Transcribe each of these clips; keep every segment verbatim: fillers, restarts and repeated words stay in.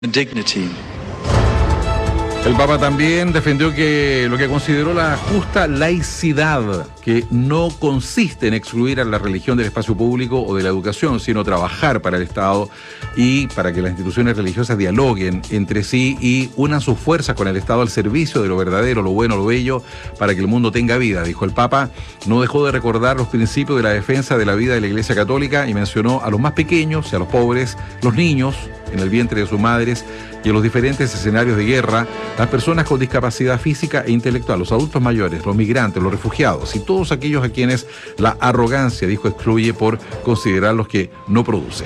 dignity. El Papa también defendió que lo que consideró la justa laicidad, que no consiste en excluir a la religión del espacio público o de la educación, sino trabajar para el Estado y para que las instituciones religiosas dialoguen entre sí y unan sus fuerzas con el Estado al servicio de lo verdadero, lo bueno, lo bello, para que el mundo tenga vida, dijo el Papa. No dejó de recordar los principios de la defensa de la vida de la Iglesia Católica y mencionó a los más pequeños y a los pobres, los niños en el vientre de sus madres y en los diferentes escenarios de guerra, las personas con discapacidad física e intelectual, los adultos mayores, los migrantes, los refugiados y todos aquellos a quienes la arrogancia, dijo, excluye por considerarlos que no producen.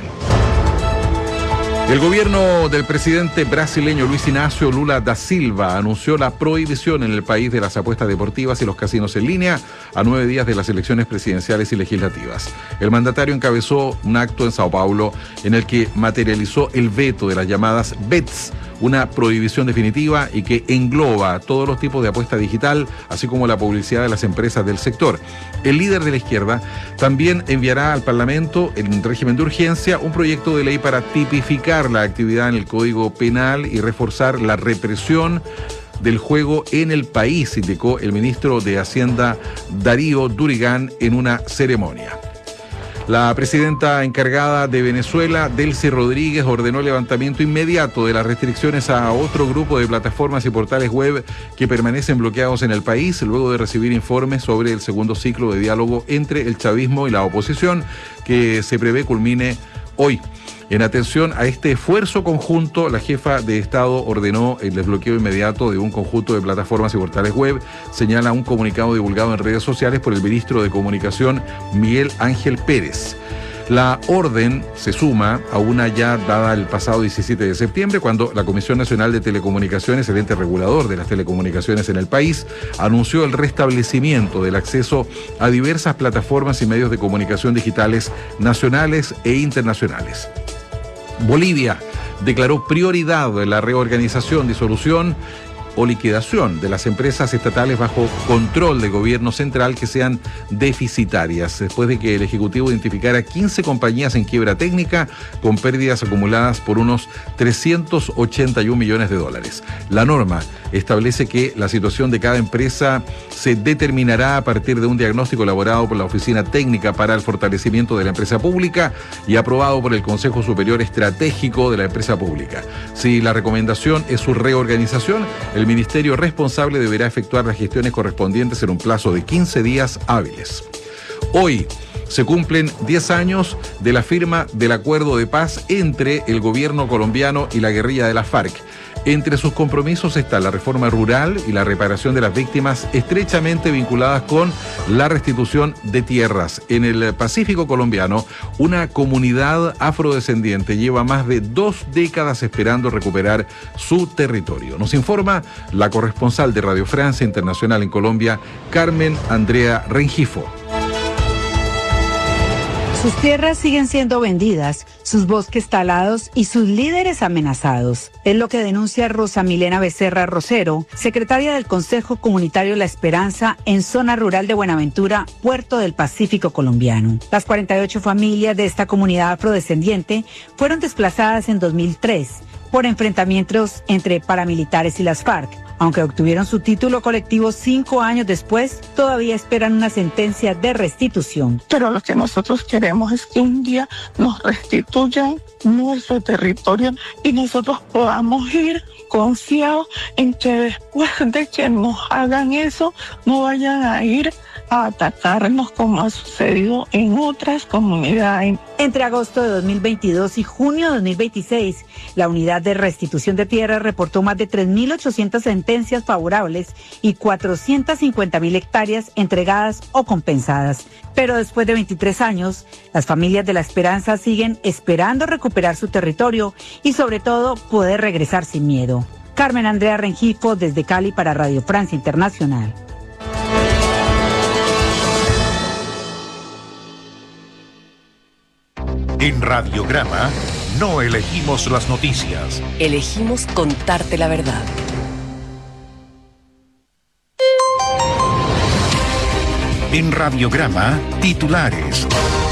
El gobierno del presidente brasileño Luis Inácio Lula da Silva anunció la prohibición en el país de las apuestas deportivas y los casinos en línea a nueve días de las elecciones presidenciales y legislativas. El mandatario encabezó un acto en Sao Paulo en el que materializó el veto de las llamadas bets, una prohibición definitiva y que engloba todos los tipos de apuesta digital, así como la publicidad de las empresas del sector. El líder de la izquierda también enviará al Parlamento, en régimen de urgencia, un proyecto de ley para tipificar la actividad en el Código Penal y reforzar la represión del juego en el país, indicó el ministro de Hacienda Darío Durigán en una ceremonia. La presidenta encargada de Venezuela, Delcy Rodríguez, ordenó el levantamiento inmediato de las restricciones a otro grupo de plataformas y portales web que permanecen bloqueados en el país, luego de recibir informes sobre el segundo ciclo de diálogo entre el chavismo y la oposición, que se prevé culmine hoy. En atención a este esfuerzo conjunto, la jefa de Estado ordenó el desbloqueo inmediato de un conjunto de plataformas y portales web, señala un comunicado divulgado en redes sociales por el ministro de Comunicación, Miguel Ángel Pérez. La orden se suma a una ya dada el pasado diecisiete de septiembre, cuando la Comisión Nacional de Telecomunicaciones, el ente regulador de las telecomunicaciones en el país, anunció el restablecimiento del acceso a diversas plataformas y medios de comunicación digitales nacionales e internacionales. Bolivia declaró prioridad en la reorganización, disolución o liquidación de las empresas estatales bajo control del gobierno central que sean deficitarias, después de que el Ejecutivo identificara quince compañías en quiebra técnica con pérdidas acumuladas por unos trescientos ochenta y un millones de dólares. La norma establece que la situación de cada empresa se determinará a partir de un diagnóstico elaborado por la Oficina Técnica para el Fortalecimiento de la Empresa Pública y aprobado por el Consejo Superior Estratégico de la Empresa Pública. Si la recomendación es su reorganización, el ministerio responsable deberá efectuar las gestiones correspondientes en un plazo de quince días hábiles. Hoy se cumplen diez años de la firma del acuerdo de paz entre el gobierno colombiano y la guerrilla de la FARC. Entre sus compromisos está la reforma rural y la reparación de las víctimas, estrechamente vinculadas con la restitución de tierras. En el Pacífico colombiano, una comunidad afrodescendiente lleva más de dos décadas esperando recuperar su territorio. Nos informa la corresponsal de Radio Francia Internacional en Colombia, Carmen Andrea Rengifo. Sus tierras siguen siendo vendidas, sus bosques talados y sus líderes amenazados. Es lo que denuncia Rosa Milena Becerra Rosero, secretaria del Consejo Comunitario La Esperanza en zona rural de Buenaventura, Puerto del Pacífico colombiano. Las cuarenta y ocho familias de esta comunidad afrodescendiente fueron desplazadas en dos mil tres por enfrentamientos entre paramilitares y las FARC. Aunque obtuvieron su título colectivo cinco años después, todavía esperan una sentencia de restitución. Pero lo que nosotros queremos es que un día nos restituyan nuestro territorio y nosotros podamos ir confiados en que después de que nos hagan eso, no vayan a ir a atacarnos como ha sucedido en otras comunidades. Entre agosto de dos mil veintidós y junio de dos mil veintiséis, la Unidad de Restitución de Tierras reportó más de tres mil ochocientas sentencias favorables y cuatrocientas cincuenta mil hectáreas entregadas o compensadas. Pero después de veintitrés años, las familias de La Esperanza siguen esperando recuperar su territorio y sobre todo poder regresar sin miedo. Carmen Andrea Rengifo desde Cali para Radio Francia Internacional. En Radiograma no elegimos las noticias. Elegimos contarte la verdad. En Radiograma, titulares.